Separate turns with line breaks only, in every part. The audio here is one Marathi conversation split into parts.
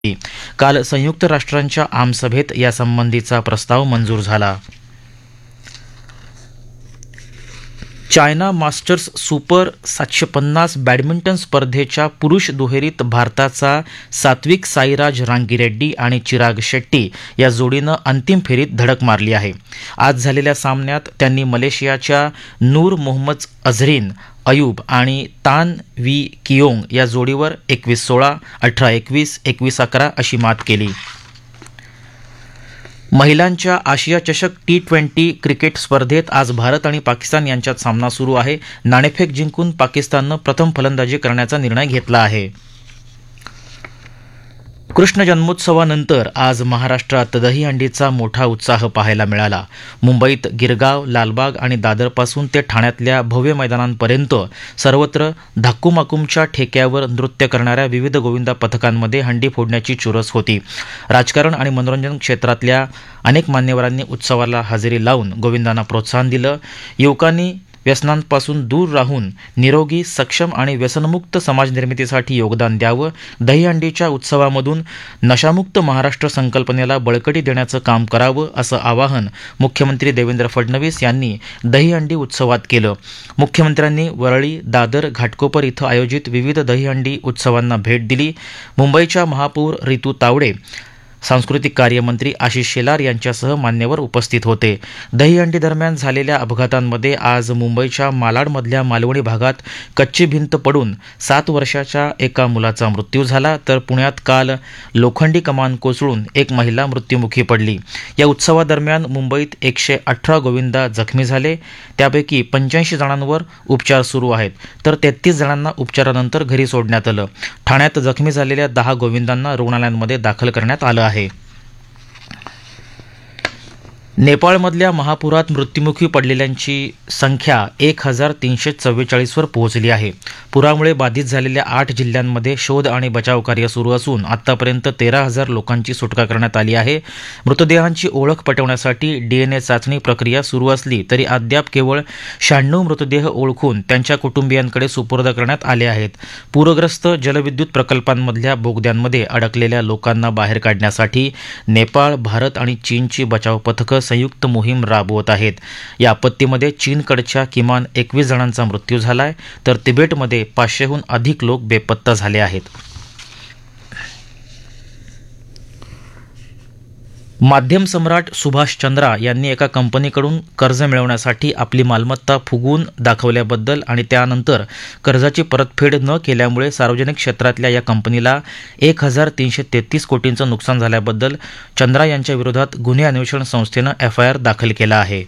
काल संयुक्त राष्ट्रांच्या आमसभेत यासंबंधीचा प्रस्ताव मंजूर झाला. चायना मास्टर्स सुपर 750 बॅडमिंटन स्पर्धेच्या पुरुष दुहेरीत भारताचा सात्विक साईराज रांकीरेड्डी आणि चिराग शेट्टी या जोडीनं अंतिम फेरीत धडक मारली आहे. आज झालेल्या सामन्यात त्यांनी मलेशियाच्या नूर मोहम्मद अझरीन अयूब आणि तान वी किओंग या जोडीवर 21-16, 18-21, 21-11 अशी मात केली. महिलांच्या आशिया चषक T20 क्रिकेट स्पर्धेत आज भारत आणि पाकिस्तान यांच्यात सामना सुरू आहे. नाणेफेक जिंकून पाकिस्ताननं प्रथम फलंदाजी करण्याचा निर्णय घेतला आहे. कृष्ण जन्मोत्सवानंतर आज महाराष्ट्रात दहीहंडीचा मोठा उत्साह पाहायला मिळाला. मुंबईत गिरगाव, लालबाग आणि दादरपासून ते ठाण्यातल्या भव्य मैदानांपर्यंत सर्वत्र धाक्कुमाकुमच्या ठेक्यावर नृत्य करणाऱ्या विविध गोविंदा पथकांमध्ये हंडी फोडण्याची चुरस होती. राजकारण आणि मनोरंजन क्षेत्रातल्या अनेक मान्यवरांनी उत्सवाला हजेरी लावून गोविंदांना प्रोत्साहन दिलं. युवकांनी व्यसनांपासून दूर राहून निरोगी, सक्षम आणि व्यसनमुक्त समाज निर्मितीसाठी योगदान द्यावं. दहीहंडीच्या उत्सवामधून नशामुक्त महाराष्ट्र संकल्पनेला बळकटी देण्याचं काम करावं असं आवाहन मुख्यमंत्री देवेंद्र फडणवीस यांनी दहीहंडी उत्सवात केलं. मुख्यमंत्र्यांनी वरळी, दादर, घाटकोपर इथं आयोजित विविध दहीहंडी उत्सवांना भेट दिली. मुंबईच्या महापौर रितू तावडे, सांस्कृतिक कार्यमंत्री आशिष शेलार यांच्यासह मान्यवर उपस्थित होते. दहीहंडी दरम्यान झालेल्या अपघातांमध्ये आज मुंबईच्या मालाडमधल्या मालवणी भागात कच्ची भिंत पडून 7 वर्षाच्या एका मुलाचा मृत्यू झाला, तर पुण्यात काल लोखंडी कमान कोसळून एक महिला मृत्युमुखी पडली. या उत्सवादरम्यान मुंबईत 118 गोविंदा जखमी झाले. त्यापैकी 85 जणांवर उपचार सुरू आहेत, तर 33 जणांना उपचारानंतर घरी सोडण्यात आलं. ठाण्यात जखमी झालेल्या 10 गोविंदांना रुग्णालयांमध्ये दाखल करण्यात आलं आहे. नेपाळमधल्या महापुरात मृत्युमुखी पडलेल्यांची संख्या 1344 वर पोहोचली आहे. पुरामुळे बाधित झालेल्या 8 जिल्ह्यांमध्ये शोध आणि बचाव कार्य सुरू असून आतापर्यंत 13,000 लोकांची सुटका करण्यात आली आहे. मृतदेहांची ओळख पटवण्यासाठी DNA चाचणी प्रक्रिया सुरू असली तरी अद्याप केवळ 96 मृतदेह ओळखून त्यांच्या कुटुंबियांकडे सुपूर्द करण्यात आले आहेत. पूरग्रस्त जलविद्युत प्रकल्पांमधल्या बोगद्यांमध्ये अडकलेल्या लोकांना बाहेर काढण्यासाठी नेपाळ, भारत आणि चीनची बचाव पथकं संयुक्त मोहीम राबवत आहेत. या आपत्तीमध्ये चीनकडच्या किमान 21 जणांचा मृत्यू झालाय, तर तिबेटमध्ये 500हून अधिक लोक बेपत्ता झाले आहेत. माध्यम सम्राट सुभाष चंद्रा यांनी एका कंपनीकडून कर्ज मिळवण्यासाठी आपली मालमत्ता फुगवून दाखवल्याबद्दल आणि त्यानंतर कर्जाची परतफेड न केल्यामुळे सार्वजनिक क्षेत्रातल्या या कंपनीला 1,333 कोटींचं नुकसान झाल्याबद्दल चंद्रा यांच्या विरोधात गुन्हे अन्वेषण संस्थेनं FIR दाखल केला आहे.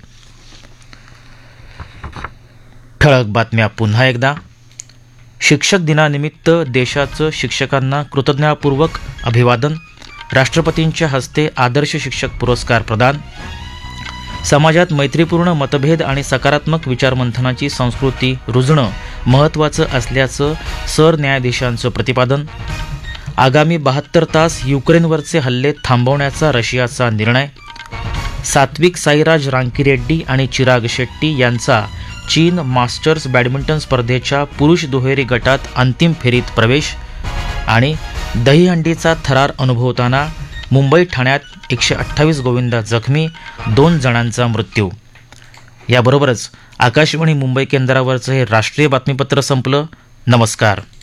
ठळक बातम्या पुन्हा एकदा. शिक्षक दिनानिमित्त देशाचं शिक्षकांना कृतज्ञतापूर्वक अभिवादन. राष्ट्रपतींच्या हस्ते आदर्श शिक्षक पुरस्कार प्रदान. समाजात मैत्रीपूर्ण मतभेद आणि सकारात्मक विचारमंथनाची संस्कृती रुजणं महत्त्वाचं असल्याचं सरन्यायाधीशांचं प्रतिपादन. आगामी 72 तास युक्रेनवरचे हल्ले थांबवण्याचा रशियाचा निर्णय. सात्विक साईराज रांकीरेड्डी आणि चिराग शेट्टी यांचा चीन मास्टर्स बॅडमिंटन स्पर्धेच्या पुरुष दुहेरी गटात अंतिम फेरीत प्रवेश. आणि दहीहंडीचा थरार अनुभवताना मुंबई ठाण्यात 128 गोविंदा जखमी, 2 जणांचा मृत्यू. याबरोबरच आकाशवाणी मुंबई केंद्रावरचं हे राष्ट्रीय बातमीपत्र संपलं. नमस्कार.